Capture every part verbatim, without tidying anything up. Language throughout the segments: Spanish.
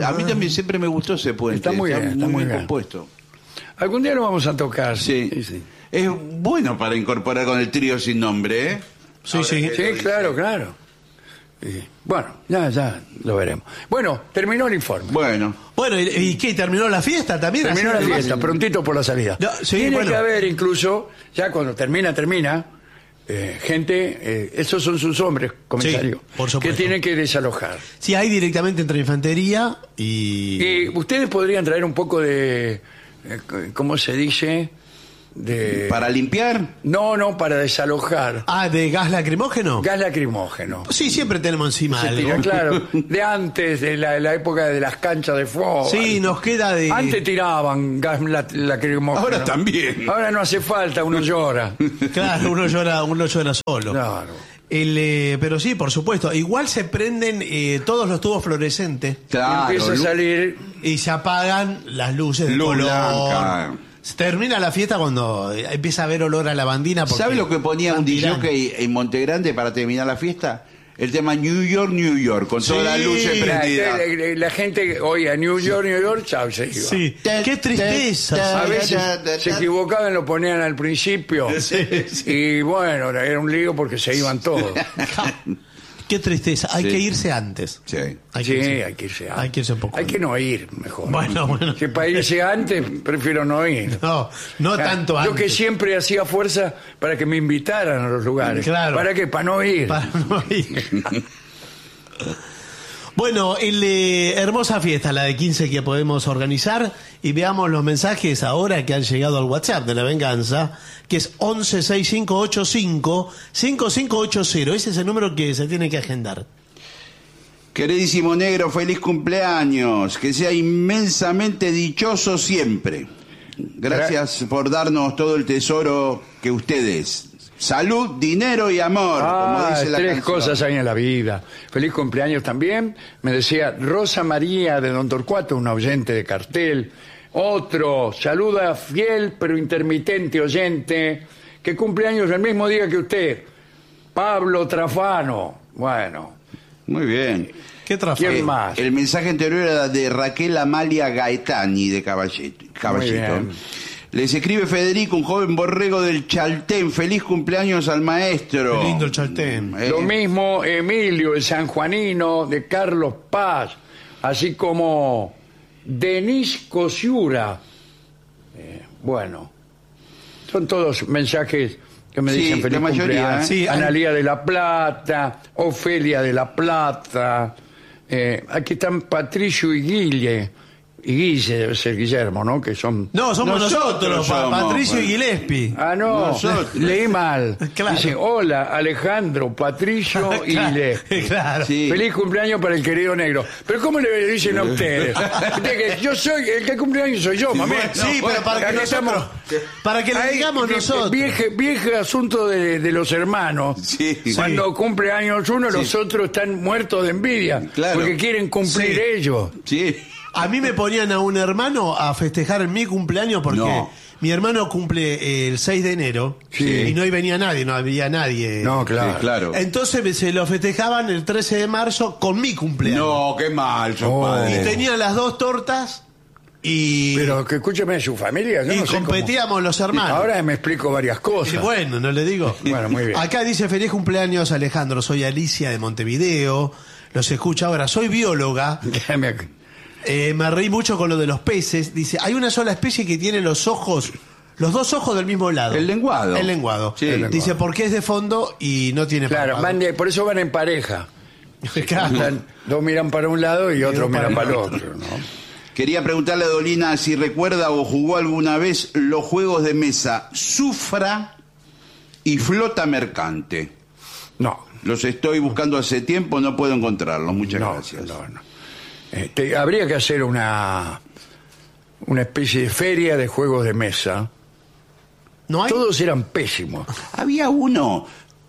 a mí también siempre me gustó ese puente. Está muy bien, está muy bien. compuesto. Algún día lo vamos a tocar. Sí. Sí, sí. Es bueno para incorporar con el trío sin nombre, ¿eh? Sí, Ahora sí. que Sí, lo dice. claro, claro. Sí. Bueno, ya, ya lo veremos. Bueno, terminó el informe. Bueno, Bueno, ¿y, y qué? ¿Terminó la fiesta también? Terminó Así la de fiesta, fácil. prontito por la salida. No, sí, Tiene bueno. que haber incluso, ya cuando termina, termina, eh, gente, eh, esos son sus hombres, comisario, Sí, por supuesto. que tienen que desalojar. Sí, hay directamente entre infantería y... Y ustedes podrían traer un poco de, eh, ¿cómo se dice? De... para limpiar, No, no, para desalojar. Ah, ¿de gas lacrimógeno? Gas lacrimógeno. Sí, siempre tenemos encima Se algo. tira, claro, de antes, de la, de la época de las canchas de fútbol. Sí, nos queda de... Antes tiraban gas la- lacrimógeno. ahora también. Ahora no hace falta, uno llora. Claro, uno llora, uno llora solo. Claro. El, eh, pero sí, por supuesto. Igual se prenden eh, todos los tubos fluorescentes Claro, Empieza a lu- salir. y se apagan las luces de Luz color. blanca. Se termina la fiesta cuando eh, empieza a haber olor a lavandina. porque ¿Sabe lo que ponía un van tirando. D J en Montegrande para terminar la fiesta? El tema New York, New York, con Sí. todas las luces La, prendidas. la- la gente, oye, a New York, New York, chao, se iba. Sí, qué tristeza. A veces se equivocaban, lo ponían al principio. Sí, sí. Y bueno, era un lío porque se iban todos. Qué tristeza. Hay Sí. que irse antes. Sí. Hay Sí, que irse. hay que irse antes. Hay que irse un poco Hay que no ir, mejor. Bueno, bueno. Si para irse antes, prefiero no ir. No, no Ah, tanto Yo antes. que siempre hacía fuerza para que me invitaran a los lugares. Claro. ¿Para qué? Para no ir. Para no ir. Bueno, el, eh, hermosa fiesta, la de quince que podemos organizar, y veamos los mensajes ahora que han llegado al WhatsApp de La Venganza, que es once sesenta y cinco ochenta y cinco cincuenta y cinco ochenta. Ese es el número que se tiene que agendar. Queridísimo negro, feliz cumpleaños. Que sea inmensamente dichoso siempre. Gracias por darnos todo el tesoro que usted es. Salud, dinero y amor, como Ah, dice la tres canción. cosas hay en la vida. Feliz cumpleaños también. Me decía Rosa María de Don Torcuato, una oyente de cartel. Otro, saluda fiel pero intermitente oyente, que cumpleaños el mismo día que usted. Pablo Trafano. Bueno, Muy bien. ¿Qué trafa? ¿quién Eh, más? El mensaje anterior era de Raquel Amalia Gaetani de Caballito. Caballito. bien. Les escribe Federico, un joven borrego del Chaltén. Feliz cumpleaños al maestro. Qué lindo el Chaltén. Eh, Lo mismo Emilio, el sanjuanino de Carlos Paz, así como Denis Cosiura. Eh, bueno, son todos mensajes que me Sí, dicen feliz la mayoría, cumpleaños. ¿eh? Sí, hay- Analía de la Plata, Ofelia de la Plata. Eh, aquí están Patricio y Guille. Y Guille debe ser Guillermo, ¿no? Que son... No, somos nosotros, Nosotros Pa- somos, Patricio bueno. y Gillespie. Ah, no, Nosotros. leí mal. Claro. Dice, hola, Alejandro, Patricio y Gillespie. Claro. Sí. Feliz cumpleaños para el querido negro. Pero ¿cómo le dicen a ustedes? Usted que yo soy, el que cumpleaños soy yo, mami. bueno, Sí, pero para que acá nosotros, para que le Ahí, digamos vi- nosotros. Vieje, vieje asunto de, de los hermanos. Sí. Cuando cumple años uno, los otros están muertos de envidia. Claro. Porque quieren cumplir Sí. ellos. Sí. A mí me ponían a un hermano a festejar mi cumpleaños porque No. mi hermano cumple eh, el seis de enero Sí. y no venía nadie, no había nadie. No, claro. Sí, claro. Entonces me- se lo festejaban el trece de marzo con mi cumpleaños. No, qué mal, sos Oh. padre. Y tenían las dos tortas y, Pero que escúcheme, su familia. Yo y no sé cómo- competíamos los hermanos. Ahora me explico varias Y cosas. bueno, no le digo. Bueno, muy bien. Acá dice feliz cumpleaños Alejandro, soy Alicia de Montevideo, los escucho ahora, soy bióloga. Me- Eh, me reí mucho con lo de los peces. Dice, hay una sola especie que tiene los ojos, los dos ojos del mismo lado. El lenguado. El lenguado. Sí, el lenguado. Dice, porque es de fondo y no tiene Claro, párpado. van de- por eso van en pareja. Claro. Están- dos miran para un lado y otros para miran el para el otro. otro, ¿no? Quería preguntarle a Dolina si recuerda o jugó alguna vez los juegos de mesa Sufra y Flota Mercante. No, Los estoy buscando hace tiempo, no puedo encontrarlos. Muchas no, gracias. no, no. Este, habría que hacer una una especie de feria de juegos de mesa. ¿No hay? Todos eran pésimos. Había uno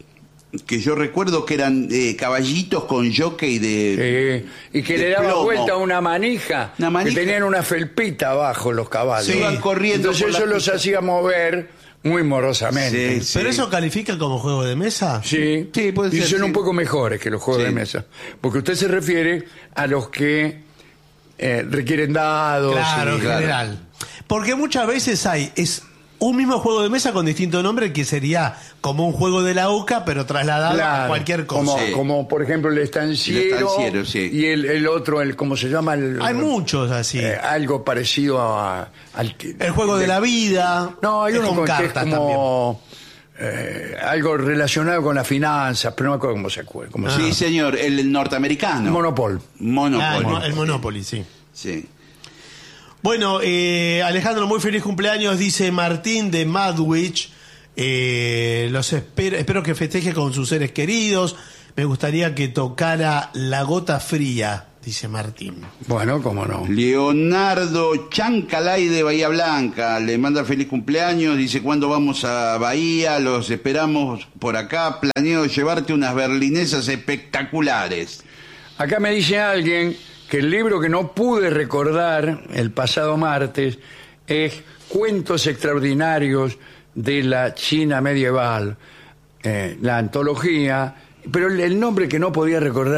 que yo recuerdo que eran eh, caballitos con jockey de... Eh, y que de le daba plomo. vuelta una manija, Una manija. que tenían una felpita abajo los caballos. Sí. Iban corriendo Entonces por la eso los pista. hacía mover muy morosamente. Sí, sí. ¿Pero eso califica como juego de mesa? Sí, Sí, puede y ser, son sí. un poco mejores que los juegos Sí. de mesa. Porque usted se refiere a los que eh, requieren dados. Claro, y- en general. Porque muchas veces hay es un mismo juego de mesa con distinto nombre que sería como un juego de la OCA, pero trasladado Claro, a cualquier cosa. Como, Sí. como, por ejemplo el estanciero, El estanciero, sí. y el, el otro, el ¿cómo se llama? El, Hay muchos así. eh, algo parecido a, al que- El juego de la vida. No, hay es uno con con que es cartas también. como eh, algo relacionado con las finanzas, pero no me acuerdo cómo se acuerda. Cómo se Sí, señor, el norteamericano. Monopol. Monopoly. Ah, el, mo- el Monopoly, sí. Sí. Bueno, eh, Alejandro, muy feliz cumpleaños, dice Martín de Madwich. Eh, los espero, espero que festeje con sus seres queridos. Me gustaría que tocara La Gota Fría, dice Martín. Bueno, cómo no. Leonardo Chancalay de Bahía Blanca le manda feliz cumpleaños, dice cuándo vamos a Bahía, los esperamos por acá, planeo llevarte unas berlinesas espectaculares. Acá me dice alguien que el libro que no pude recordar el pasado martes es Cuentos Extraordinarios de la China Medieval, eh, la antología, pero el, el nombre que no podía recordar